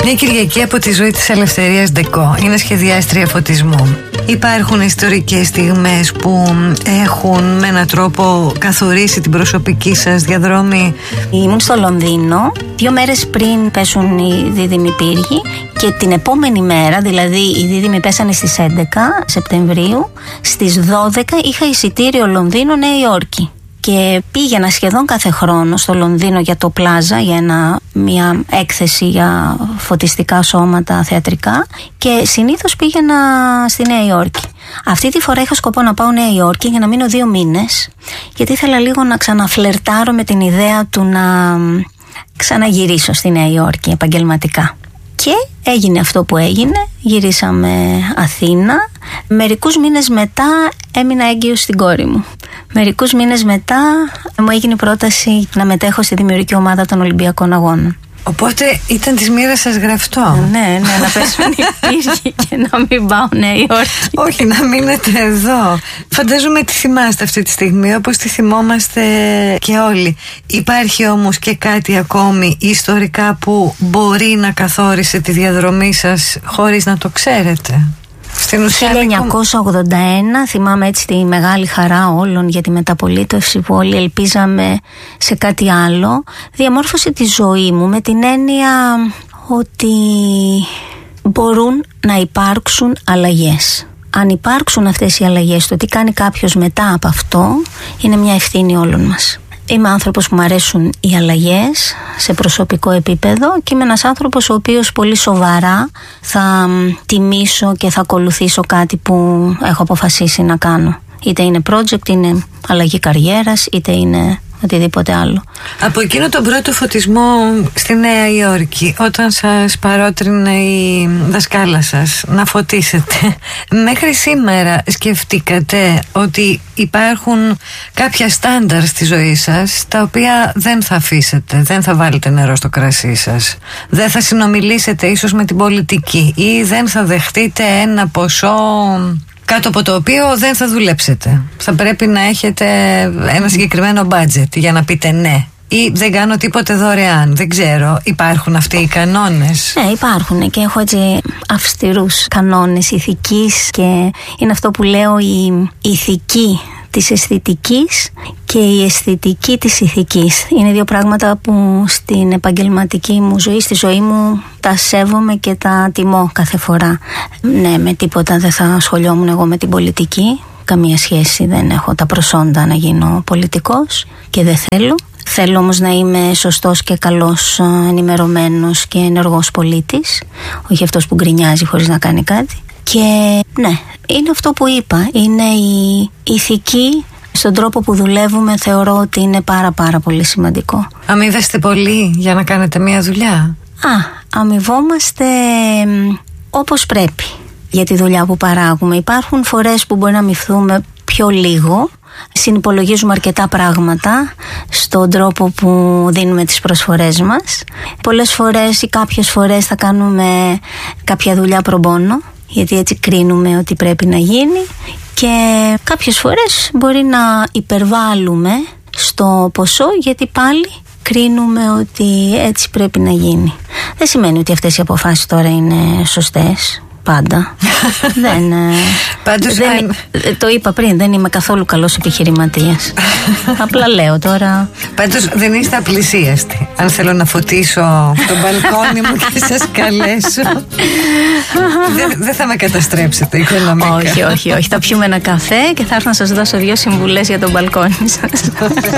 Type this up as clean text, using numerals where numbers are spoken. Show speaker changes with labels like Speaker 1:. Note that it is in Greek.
Speaker 1: Μια Κυριακή από τη ζωή της Ελευθερίας Ντεκό. Είναι σχεδιάστρια φωτισμού. Υπάρχουν ιστορικές στιγμές που έχουν με έναν τρόπο καθορίσει την προσωπική σας διαδρομή?
Speaker 2: Ήμουν στο Λονδίνο 2 μέρες πριν πέσουν οι δίδυμοι πύργοι και την επόμενη μέρα, δηλαδή οι δίδυμοι πέσανε στις 11 Σεπτεμβρίου, στις 12 είχα εισιτήριο Λονδίνο-Νέα Υόρκη. Και πήγαινα σχεδόν κάθε χρόνο στο Λονδίνο για το Πλάζα, για μια έκθεση για φωτιστικά σώματα θεατρικά, και συνήθως πήγαινα στη Νέα Υόρκη. Αυτή τη φορά είχα σκοπό να πάω Νέα Υόρκη για να μείνω 2 μήνες, γιατί ήθελα λίγο να ξαναφλερτάρω με την ιδέα του να ξαναγυρίσω στη Νέα Υόρκη επαγγελματικά. Και έγινε αυτό που έγινε, γυρίσαμε Αθήνα. Μερικούς μήνες μετά έμεινα έγκυος στην κόρη μου. Μερικούς μήνες μετά μου έγινε η πρόταση να μετέχω στη δημιουργική ομάδα των Ολυμπιακών Αγώνων.
Speaker 1: Οπότε ήταν της μοίρας σας γραφτό.
Speaker 2: Ναι, να πέσουν οι πύργοι και να μην πάω Νέα Υόρκη.
Speaker 1: Όχι, να μείνετε εδώ. Φαντάζομαι τη θυμάστε αυτή τη στιγμή, όπως τη θυμόμαστε και όλοι. Υπάρχει όμως και κάτι ακόμη ιστορικά που μπορεί να καθόρισε τη διαδρομή σας χωρίς να το ξέρετε? Στην ουσία
Speaker 2: 1981, θυμάμαι έτσι τη μεγάλη χαρά όλων για τη μεταπολίτευση, που όλοι ελπίζαμε σε κάτι άλλο. Διαμόρφωσε τη ζωή μου με την έννοια ότι μπορούν να υπάρξουν αλλαγές. Αν υπάρξουν αυτές οι αλλαγές, το τι κάνει κάποιος μετά από αυτό είναι μια ευθύνη όλων μας. Είμαι άνθρωπος που μου αρέσουν οι αλλαγές σε προσωπικό επίπεδο και είμαι ένας άνθρωπος ο οποίος πολύ σοβαρά θα τιμήσω και θα ακολουθήσω κάτι που έχω αποφασίσει να κάνω. Είτε είναι project, είναι αλλαγή καριέρας, είτε είναι οτιδήποτε άλλο.
Speaker 1: Από εκείνο τον πρώτο φωτισμό στη Νέα Υόρκη, όταν σας παρότρινε η δασκάλα σας να φωτίσετε, μέχρι σήμερα σκεφτήκατε ότι υπάρχουν κάποια στάνταρ στη ζωή σας τα οποία δεν θα αφήσετε, δεν θα βάλετε νερό στο κρασί σας, δεν θα συνομιλήσετε ίσως με την πολιτική ή δεν θα δεχτείτε ένα ποσό κάτω από το οποίο δεν θα δουλέψετε? Θα πρέπει να έχετε ένα συγκεκριμένο budget για να πείτε ναι, ή δεν κάνω τίποτε δωρεάν. Δεν ξέρω, υπάρχουν αυτοί οι κανόνες?
Speaker 2: Ναι, υπάρχουν και έχω έτσι αυστηρούς κανόνες ηθικής, και είναι αυτό που λέω, η ηθική της αισθητικής και η αισθητική της ηθικής. Είναι 2 πράγματα που στην επαγγελματική μου ζωή, στη ζωή μου, τα σέβομαι και τα τιμώ κάθε φορά. Ναι, με τίποτα δεν θα ασχολιόμουν εγώ με την πολιτική. Καμία σχέση, δεν έχω τα προσόντα να γίνω πολιτικός και δεν θέλω. Θέλω όμως να είμαι σωστός και καλός, ενημερωμένος και ενεργός πολίτης, όχι αυτός που γκρινιάζει χωρίς να κάνει κάτι. Και ναι, είναι αυτό που είπα, είναι η ηθική στον τρόπο που δουλεύουμε, θεωρώ ότι είναι πάρα πολύ σημαντικό.
Speaker 1: Αμοιβέστε πολύ για να κάνετε μια δουλειά?
Speaker 2: Αμοιβόμαστε όπως πρέπει για τη δουλειά που παράγουμε. Υπάρχουν φορές που μπορεί να αμοιβθούμε πιο λίγο, συνυπολογίζουμε αρκετά πράγματα στον τρόπο που δίνουμε τις προσφορές μας. Πολλές φορές ή κάποιες φορές θα κάνουμε κάποια δουλειά pro bono, γιατί έτσι κρίνουμε ότι πρέπει να γίνει, και κάποιες φορές μπορεί να υπερβάλλουμε στο ποσό, γιατί πάλι κρίνουμε ότι έτσι πρέπει να γίνει. Δεν σημαίνει ότι αυτές οι αποφάσεις τώρα είναι σωστές πάντα. Το είπα πριν, δεν είμαι καθόλου καλός επιχειρηματίας. Απλά λέω τώρα.
Speaker 1: Πάντως δεν είστε απλησίαστοι. Αν θέλω να φωτίσω το μπαλκόνι μου και σας καλέσω, δεν θα με καταστρέψετε οικονομικά?
Speaker 2: Όχι. Θα πιούμε ένα καφέ και θα έρθω να σας δώσω 2 συμβουλές για το μπαλκόνι σας.